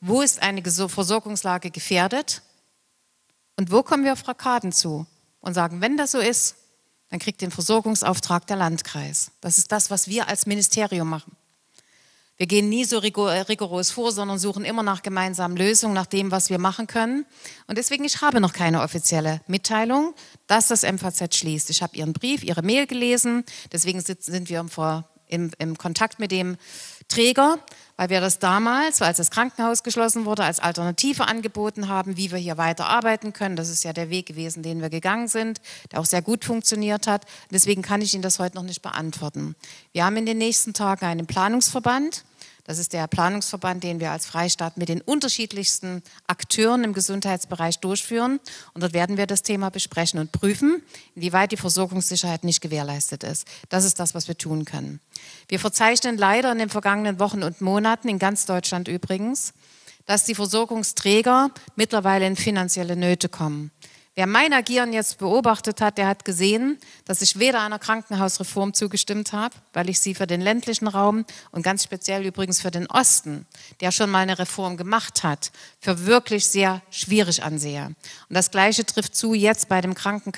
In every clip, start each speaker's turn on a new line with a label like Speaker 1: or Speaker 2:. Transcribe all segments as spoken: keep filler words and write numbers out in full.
Speaker 1: wo ist eine Versorgungslage gefährdet und wo kommen wir auf Rockaden zu und sagen, wenn das so ist, dann kriegt den Versorgungsauftrag der Landkreis. Das ist das, was wir als Ministerium machen. Wir gehen nie so rigoros vor, sondern suchen immer nach gemeinsamen Lösungen, nach dem, was wir machen können. Und deswegen, ich habe noch keine offizielle Mitteilung, dass das M V Z schließt. Ich habe Ihren Brief, Ihre Mail gelesen, deswegen sind wir im, im Kontakt mit dem Träger, weil wir das damals, als das Krankenhaus geschlossen wurde, als Alternative angeboten haben, wie wir hier weiter arbeiten können. Das ist ja der Weg gewesen, den wir gegangen sind, der auch sehr gut funktioniert hat. Deswegen kann ich Ihnen das heute noch nicht beantworten. Wir haben in den nächsten Tagen einen Planungsverband. Das ist der Planungsverband, den wir als Freistaat mit den unterschiedlichsten Akteuren im Gesundheitsbereich durchführen. Und dort werden wir das Thema besprechen und prüfen, inwieweit die Versorgungssicherheit nicht gewährleistet ist. Das ist das, was wir tun können. Wir verzeichnen leider in den vergangenen Wochen und Monaten, in ganz Deutschland übrigens, dass die Versorgungsträger mittlerweile in finanzielle Nöte kommen. Wer mein Agieren jetzt beobachtet hat, der hat gesehen, dass ich weder einer Krankenhausreform zugestimmt habe, weil ich sie für den ländlichen Raum und ganz speziell übrigens für den Osten, der schon mal eine Reform gemacht hat, für wirklich sehr schwierig ansehe. Und das Gleiche trifft zu jetzt bei dem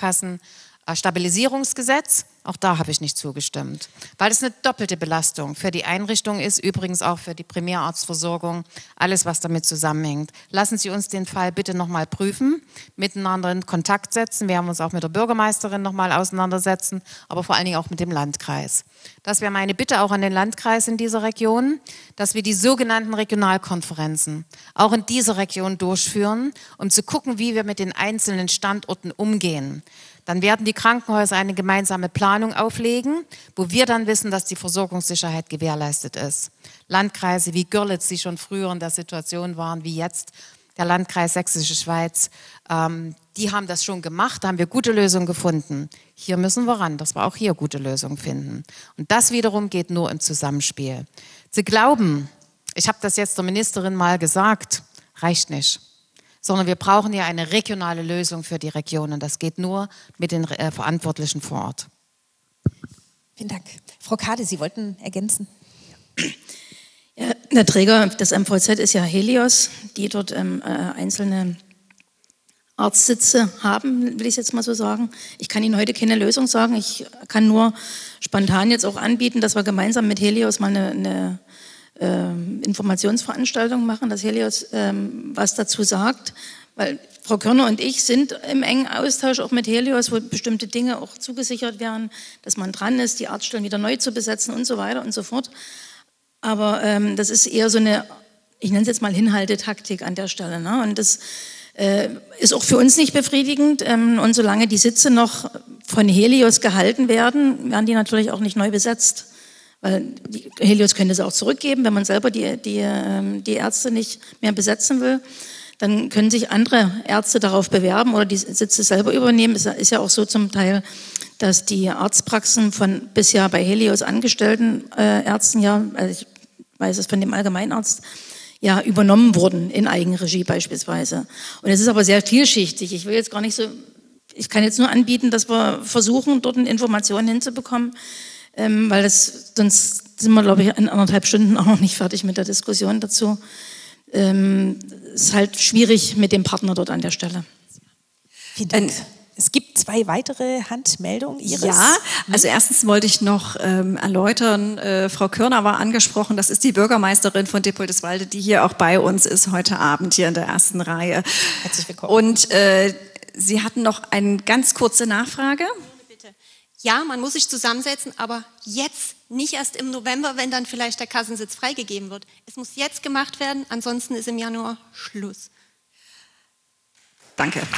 Speaker 1: Krankenkassenstabilisierungsgesetz. Auch da habe ich nicht zugestimmt, weil es eine doppelte Belastung für die Einrichtung ist, übrigens auch für die Primärarztversorgung, alles, was damit zusammenhängt. Lassen Sie uns den Fall bitte nochmal prüfen, miteinander in Kontakt setzen. Wir haben uns auch mit der Bürgermeisterin nochmal auseinandersetzen, aber vor allen Dingen auch mit dem Landkreis. Das wäre meine Bitte auch an den Landkreis in dieser Region, dass wir die sogenannten Regionalkonferenzen auch in dieser Region durchführen, um zu gucken, wie wir mit den einzelnen Standorten umgehen. Dann werden die Krankenhäuser eine gemeinsame Planung auflegen, wo wir dann wissen, dass die Versorgungssicherheit gewährleistet ist. Landkreise wie Görlitz, die schon früher in der Situation waren wie jetzt, der Landkreis Sächsische Schweiz, ähm, die haben das schon gemacht, da haben wir gute Lösungen gefunden. Hier müssen wir ran, dass wir auch hier gute Lösungen finden. Und das wiederum geht nur im Zusammenspiel. Zu glauben, ich habe das jetzt der Ministerin mal gesagt, reicht nicht. Sondern wir brauchen ja eine regionale Lösung für die Region und das geht nur mit den äh, Verantwortlichen vor Ort.
Speaker 2: Vielen Dank. Frau Kade, Sie wollten ergänzen?
Speaker 3: Ja, der Träger des M V Z ist ja Helios, die dort ähm, äh, einzelne Arztsitze haben, will ich jetzt mal so sagen. Ich kann Ihnen heute keine Lösung sagen. Ich kann nur spontan jetzt auch anbieten, dass wir gemeinsam mit Helios mal eine, eine Ähm, Informationsveranstaltung machen, dass Helios ähm, was dazu sagt, weil Frau Körner und ich sind im engen Austausch auch mit Helios, wo bestimmte Dinge auch zugesichert werden, dass man dran ist, die Arztstellen wieder neu zu besetzen und so weiter und so fort. Aber ähm, das ist eher so eine, ich nenne es jetzt mal Hinhaltetaktik an der Stelle, ne? Und das äh, ist auch für uns nicht befriedigend. Ähm, und solange die Sitze noch von Helios gehalten werden, werden die natürlich auch nicht neu besetzt. Weil die Helios könnte es auch zurückgeben, wenn man selber die, die, die Ärzte nicht mehr besetzen will. Dann können sich andere Ärzte darauf bewerben oder die Sitze selber übernehmen. Es ist ja auch so zum Teil, dass die Arztpraxen von bisher bei Helios angestellten äh, Ärzten, ja, also ich weiß es von dem Allgemeinarzt, ja, übernommen wurden in Eigenregie beispielsweise. Und es ist aber sehr vielschichtig. Ich will jetzt gar nicht so, ich kann jetzt nur anbieten, dass wir versuchen, dort Informationen hinzubekommen, Ähm, weil das, sonst sind wir, glaube ich, in anderthalb Stunden auch noch nicht fertig mit der Diskussion dazu. Ähm, ist halt schwierig mit dem Partner dort an der Stelle.
Speaker 2: Vielen Dank. Es gibt zwei weitere Handmeldungen. Iris?
Speaker 4: Ja, also erstens wollte ich noch ähm, erläutern, äh, Frau Körner war angesprochen, das ist die Bürgermeisterin von Dippoldiswalde, die hier auch bei uns ist heute Abend hier in der ersten Reihe.
Speaker 2: Herzlich willkommen.
Speaker 4: Und äh, Sie hatten noch eine ganz kurze Nachfrage.
Speaker 5: Ja, man muss sich zusammensetzen, aber jetzt, nicht erst im November, wenn dann vielleicht der Kassensitz freigegeben wird. Es muss jetzt gemacht werden, ansonsten ist im Januar Schluss.
Speaker 4: Danke.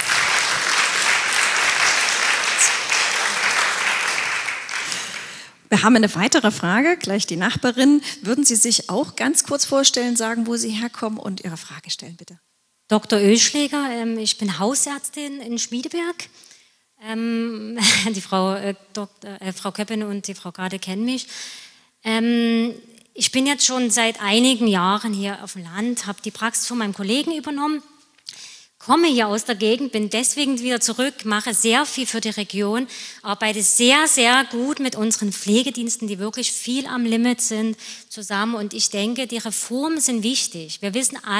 Speaker 4: Wir haben eine weitere Frage, gleich die Nachbarin. Würden Sie sich auch ganz kurz vorstellen, sagen, wo Sie herkommen und Ihre Frage stellen, bitte?
Speaker 6: Doktor Oeschläger, ich bin Hausärztin in Schmiedeberg. Ähm, die Frau, äh, Doktor, äh, Frau Köppen und die Frau Kade kennen mich. Ähm, ich bin jetzt schon seit einigen Jahren hier auf dem Land, habe die Praxis von meinem Kollegen übernommen, komme hier aus der Gegend, bin deswegen wieder zurück, mache sehr viel für die Region, arbeite sehr, sehr gut mit unseren Pflegediensten, die wirklich viel am Limit sind, zusammen. Und ich denke, die Reformen sind wichtig. Wir wissen alle,